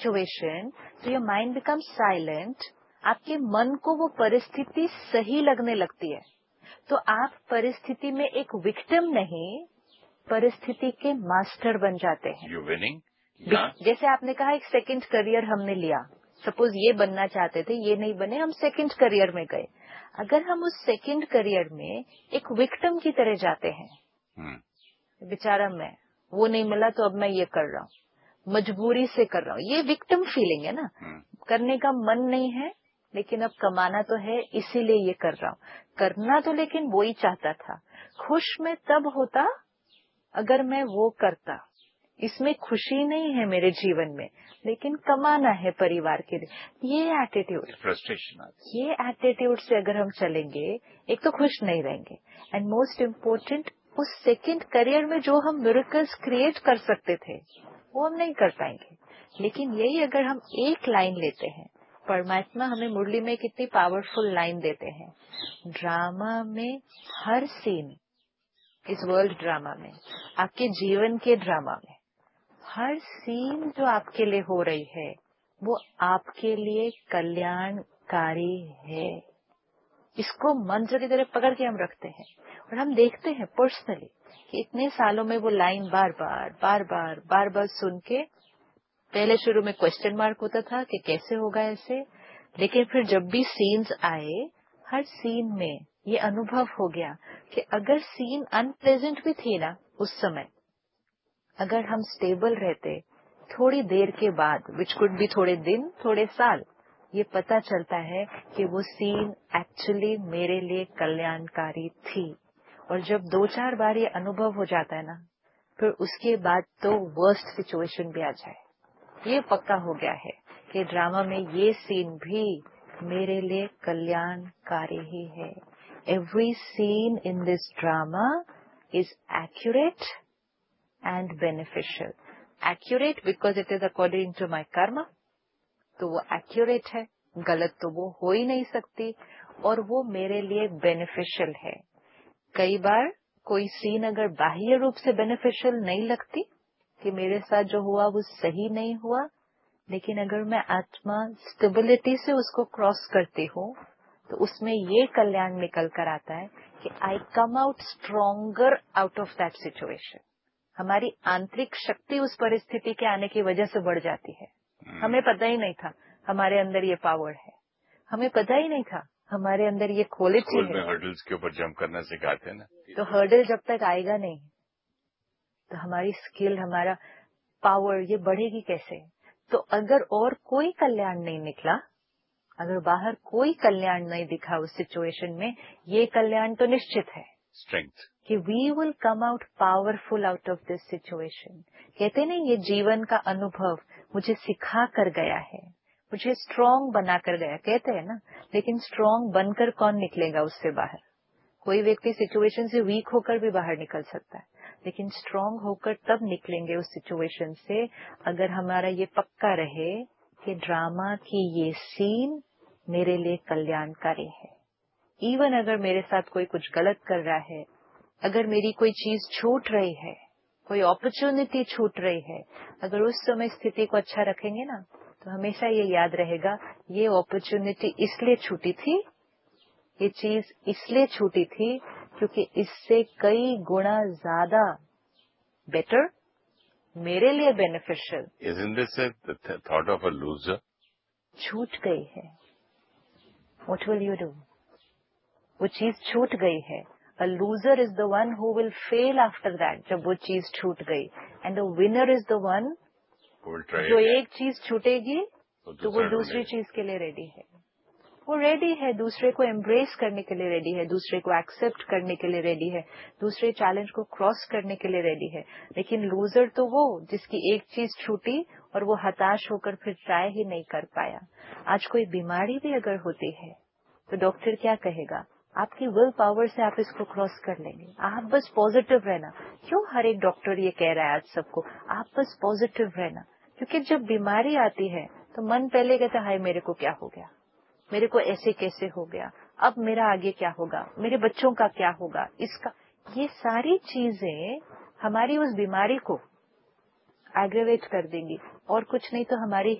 Situation, तो your mind becomes silent, आपके मन को वो परिस्थिति सही लगने लगती है। तो आप परिस्थिति में एक विक्टिम नहीं, परिस्थिति के मास्टर बन जाते हैं। You're winning? जैसे आपने कहा एक सेकंड करियर हमने लिया, सपोज ये बनना चाहते थे, ये नहीं बने, हम सेकंड करियर में गए। अगर हम उस सेकंड करियर में एक विक्टिम की तरह जाते हैं, बेचारा मैं, वो नहीं मिला तो अब मैं ये कर रहा हूँ, मजबूरी से कर रहा हूँ, ये विक्टिम फीलिंग है ना। करने का मन नहीं है, लेकिन अब कमाना तो है, इसीलिए ये कर रहा हूँ। करना तो लेकिन वो ही चाहता था। खुश मैं तब होता अगर मैं वो करता। इसमें खुशी नहीं है मेरे जीवन में, लेकिन कमाना है परिवार के लिए। ये एटीट्यूड, फ्रस्ट्रेशन, ये एटीट्यूड से अगर हम चलेंगे, एक तो खुश नहीं रहेंगे, एंड मोस्ट इम्पोर्टेंट, उस सेकंड करियर में जो हम मिरेकल्स क्रिएट कर सकते थे वो हम नहीं कर पाएंगे। लेकिन यही अगर हम एक लाइन लेते हैं, परमात्मा हमें मुरली में कितनी पावरफुल लाइन देते हैं, ड्रामा में हर सीन, इस वर्ल्ड ड्रामा में, आपके जीवन के ड्रामा में हर सीन जो आपके लिए हो रही है वो आपके लिए कल्याणकारी है। इसको मंत्र की तरह पकड़ के हम रखते हैं और हम देखते हैं पर्सनली कि इतने सालों में वो लाइन बार बार सुन के, पहले शुरू में क्वेश्चन मार्क होता था कि कैसे होगा ऐसे, लेकिन फिर जब भी सीन्स आए, हर सीन में ये अनुभव हो गया कि अगर सीन अनप्लेजेंट भी थी ना उस समय, अगर हम स्टेबल रहते, थोड़ी देर के बाद, विच कुड बी थोड़े दिन थोड़े साल, ये पता चलता है कि वो सीन एक्चुअली मेरे लिए कल्याणकारी थी। और जब 2-4 बार ये अनुभव हो जाता है ना, फिर उसके बाद तो वर्स्ट सिचुएशन भी आ जाए, ये पक्का हो गया है कि ड्रामा में ये सीन भी मेरे लिए कल्याणकारी ही है। Every seen in this drama is accurate and beneficial. Accurate because it is according to my karma, तो वो accurate है, गलत तो वो हो ही नहीं सकती, और वो मेरे लिए beneficial है। कई बार कोई सीन अगर बाह्य रूप से beneficial नहीं लगती कि मेरे साथ जो हुआ वो सही नहीं हुआ, लेकिन अगर मैं आत्मा स्टेबिलिटी से उसको क्रॉस करती हूँ तो उसमें ये कल्याण निकल कर आता है कि I come out stronger out of that situation. हमारी आंतरिक शक्ति उस परिस्थिति के आने की वजह से बढ़ जाती है। हमें पता ही नहीं था हमारे अंदर ये पावर है, हमें पता ही नहीं था हमारे अंदर ये क्वालिटी है। में हर्डल्स के ऊपर जंप करना सिखाते हैं ना, तो हर्डल जब तक आएगा नहीं तो हमारी स्किल, हमारा पावर ये बढ़ेगी कैसे? तो अगर और कोई कल्याण नहीं निकला, अगर बाहर कोई कल्याण नहीं दिखा उस सिचुएशन में, ये कल्याण तो निश्चित है, स्ट्रेंथ, कि we will come out powerful out of this situation. कहते नहीं, ये जीवन का अनुभव मुझे सिखा कर गया है, मुझे स्ट्रांग बना कर गया, कहते हैं ना। लेकिन स्ट्रांग बनकर कौन निकलेगा उससे बाहर? कोई व्यक्ति सिचुएशन से वीक होकर भी बाहर निकल सकता है, लेकिन स्ट्रांग होकर तब निकलेंगे उस सिचुएशन से अगर हमारा ये पक्का रहे कि ड्रामा की ये सीन मेरे लिए कल्याणकारी है। इवन अगर मेरे साथ कोई कुछ गलत कर रहा है, अगर मेरी कोई चीज छूट रही है, कोई अपॉर्चुनिटी छूट रही है, अगर उस समय स्थिति को अच्छा रखेंगे ना, तो हमेशा ये याद रहेगा, ये अपॉर्चुनिटी इसलिए छूटी थी, ये चीज इसलिए छूटी थी क्योंकि इससे कई गुना ज्यादा बेटर, मेरे लिए beneficial. Isn't this the thought of a loser? छूट गई है, व्हाट विल यू डू? वो चीज छूट गई है। A loser is the one who will fail after that, जब वो चीज छूट गई, and the winner is the one जो एक चीज छूटेगी तो वो दूसरी चीज के लिए रेडी है। वो रेडी है, दूसरे को एम्ब्रेस करने के लिए रेडी है, दूसरे को एक्सेप्ट करने के लिए रेडी है, दूसरे चैलेंज को क्रॉस करने के लिए रेडी है। लेकिन लूजर तो वो जिसकी एक चीज छूटी और वो हताश होकर फिर ट्राई ही नहीं कर पाया। आज कोई बीमारी भी अगर होती है तो डॉक्टर क्या कहेगा? आपकी विल पावर से आप इसको क्रॉस कर लेंगे, आप बस पॉजिटिव रहना। क्यों हर एक डॉक्टर ये कह रहा है आज सबको, आप बस पॉजिटिव रहना? क्योंकि जब बीमारी आती है तो मन पहले कहता है, हाय मेरे को क्या हो गया, मेरे को ऐसे कैसे हो गया, अब मेरा आगे क्या होगा, मेरे बच्चों का क्या होगा, इसका। ये सारी चीजें हमारी उस बीमारी को एग्रेवेट कर देंगी, और कुछ नहीं तो हमारी